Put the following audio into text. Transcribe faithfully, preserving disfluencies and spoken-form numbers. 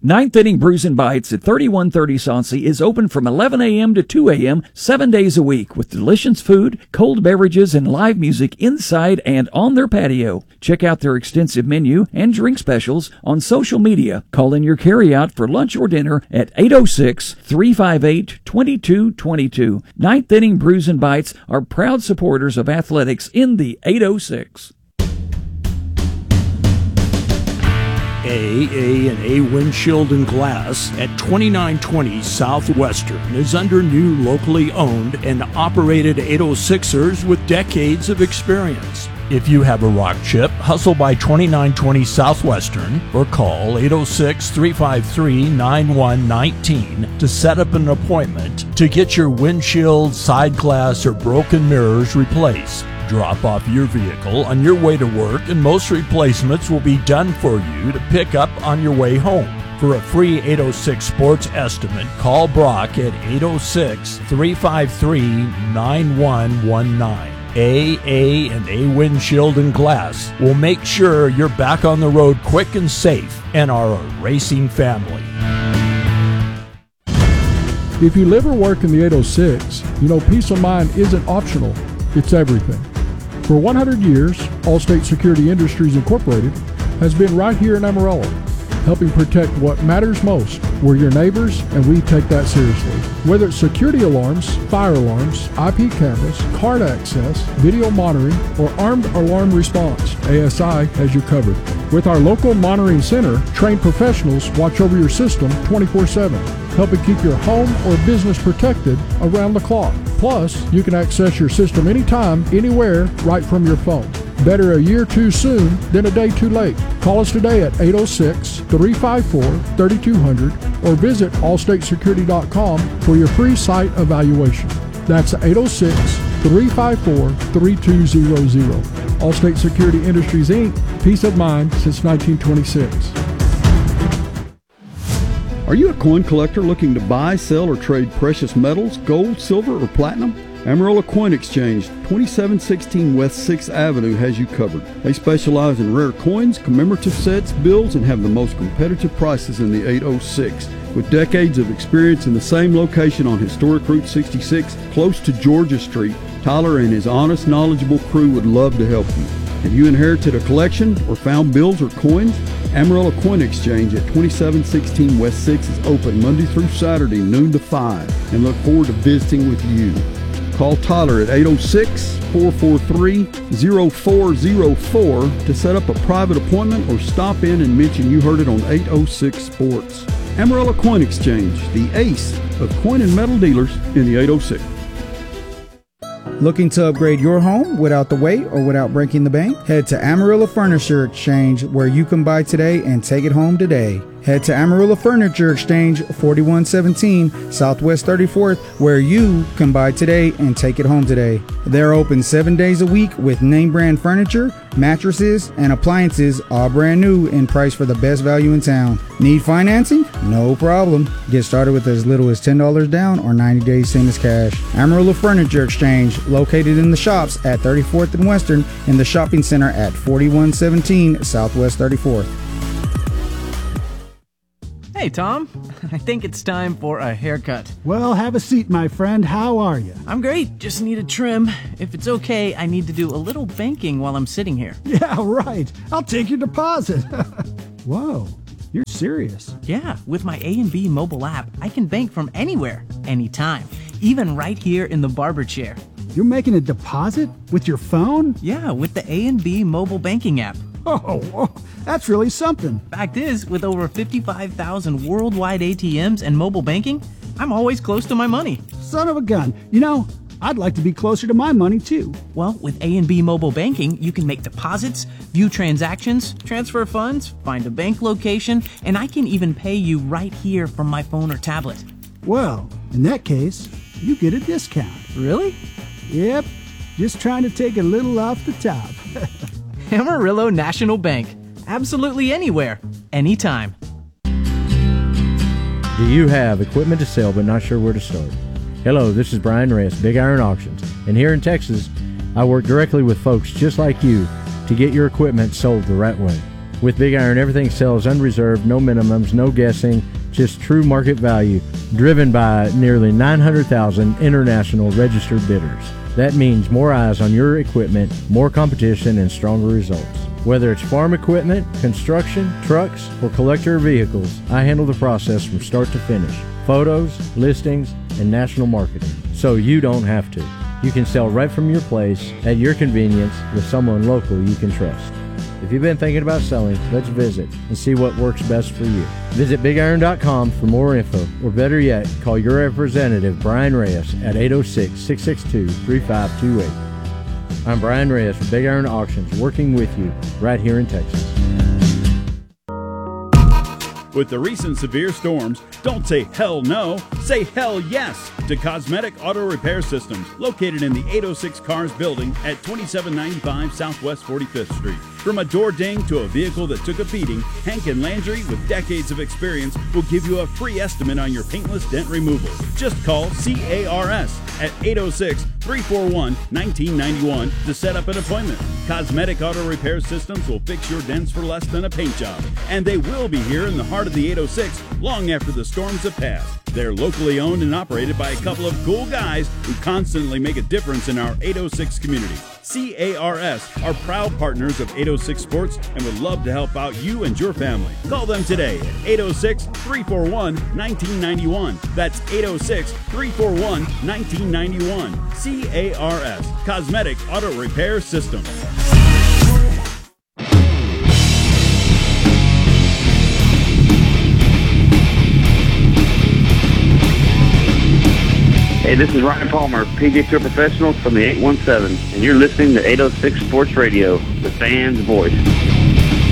Ninth Inning Brews and Bites at thirty-one thirty Sauncey is open from eleven a.m. to two a.m. seven days a week with delicious food, cold beverages, and live music inside and on their patio. Check out their extensive menu and drink specials on social media. Call in your carryout for lunch or dinner at eight oh six, three five eight, two two two two. Ninth Inning Brews and Bites are proud supporters of athletics in the eight oh six. A, A, and A Windshield and Glass at twenty-nine twenty Southwestern is under new locally owned and operated eight oh sixers with decades of experience. If you have a rock chip, hustle by twenty-nine twenty Southwestern or call eight oh six, three five three, nine one one nine to set up an appointment to get your windshield, side glass, or broken mirrors replaced. Drop off your vehicle on your way to work and most replacements will be done for you to pick up on your way home. For a free eight oh six Sports estimate, call Brock at eight oh six, three five three, nine one one nine. A, A, and A Windshield and Glass will make sure you're back on the road quick and safe and are a racing family. If you live or work in the eight oh six, you know peace of mind isn't optional, it's everything. For one hundred years, Allstate Security Industries Incorporated has been right here in Amarillo, helping protect what matters most. We're your neighbors, and we take that seriously. Whether it's security alarms, fire alarms, I P cameras, card access, video monitoring, or armed alarm response, A S I has you covered. With our local monitoring center, trained professionals watch over your system twenty-four seven, helping keep your home or business protected around the clock. Plus, you can access your system anytime, anywhere, right from your phone. Better a year too soon than a day too late. Call us today at eight oh six, three five four, three two zero zero or visit allstate security dot com for your free site evaluation. That's eight oh six, three five four, three two zero zero. Allstate Security Industries, Incorporated. Peace of mind since nineteen twenty-six. Are you a coin collector looking to buy, sell, or trade precious metals, gold, silver, or platinum? Amarillo Coin Exchange, twenty-seven sixteen West sixth Avenue has you covered. They specialize in rare coins, commemorative sets, bills, and have the most competitive prices in the eight oh six. With decades of experience in the same location on historic Route sixty-six, close to Georgia Street, Tyler and his honest, knowledgeable crew would love to help you. Have you inherited a collection or found bills or coins? Amarillo Coin Exchange at twenty-seven sixteen West sixth is open Monday through Saturday, noon to five, and look forward to visiting with you. Call Tyler at eight oh six, four four three, oh four oh four to set up a private appointment or stop in and mention you heard it on eight oh six Sports. Amarillo Coin Exchange, the ace of coin and metal dealers in the eight oh six. Looking to upgrade your home without the wait or without breaking the bank? Head to Amarillo Furniture Exchange, where you can buy today and take it home today. Head to Amarillo Furniture Exchange, forty-one seventeen Southwest thirty-fourth, where you can buy today and take it home today. They're open seven days a week with name brand furniture, mattresses, and appliances, all brand new and priced for the best value in town. Need financing? No problem. Get started with as little as ten dollars down or ninety days same as cash. Amarillo Furniture Exchange, located in the shops at thirty-fourth and Western, in the shopping center at forty-one seventeen Southwest thirty-fourth. Hey, Tom. I think it's time for a haircut. Well, have a seat, my friend. How are you? I'm great. Just need a trim. If it's okay, I need to do a little banking while I'm sitting here. Yeah, right. I'll take your deposit. Whoa, you're serious? Yeah, with my A and B mobile app, I can bank from anywhere, anytime, even right here in the barber chair. You're making a deposit with your phone? Yeah, with the A and B mobile banking app. Oh, whoa, that's really something. Fact is, with over fifty-five thousand worldwide A T Ms and mobile banking, I'm always close to my money. Son of a gun. You know, I'd like to be closer to my money, too. Well, with A and B mobile banking, you can make deposits, view transactions, transfer funds, find a bank location, and I can even pay you right here from my phone or tablet. Well, in that case, you get a discount. Really? Yep, just trying to take a little off the top. Amarillo National Bank. Absolutely anywhere, anytime. Do you have equipment to sell but not sure where to start? Hello, this is Brian Rest, Big Iron Auctions. And here in Texas, I work directly with folks just like you to get your equipment sold the right way. With Big Iron, everything sells unreserved, no minimums, no guessing, just true market value, driven by nearly nine hundred thousand international registered bidders. That means more eyes on your equipment, more competition, and stronger results. Whether it's farm equipment, construction, trucks, or collector vehicles, I handle the process from start to finish. Photos, listings, and national marketing. So you don't have to. You can sell right from your place, at your convenience, with someone local you can trust. If you've been thinking about selling, let's visit and see what works best for you. Visit big iron dot com for more info, or better yet, call your representative Brian Reyes at eight oh six, six six two, three five two eight. I'm Brian Reyes with Big Iron Auctions, working with you right here in Texas. With the recent severe storms, don't say hell no, say hell yes to Cosmetic Auto Repair Systems, located in the eight oh six Cars building at twenty-seven ninety-five Southwest forty-fifth Street. From a door ding to a vehicle that took a beating, Hank and Landry, with decades of experience, will give you a free estimate on your paintless dent removal. Just call C A R S at eight oh six, three four one, one nine nine one to set up an appointment. Cosmetic Auto Repair Systems will fix your dents for less than a paint job, and they will be here in the heart of the eight oh six long after the storms have passed. They're locally owned and operated by a couple of cool guys who constantly make a difference in our eight oh six community. C A R S are proud partners of eight oh six Sports and would love to help out you and your family. Call them today at eight oh six, three four one, one nine nine one. That's eight oh six, three four one, one nine nine one. C A R S, Cosmetic Auto Repair Systems. Hey, this is Ryan Palmer, P G A Tour Professional from the eight one seven, and you're listening to eight oh six Sports Radio, the fan's voice.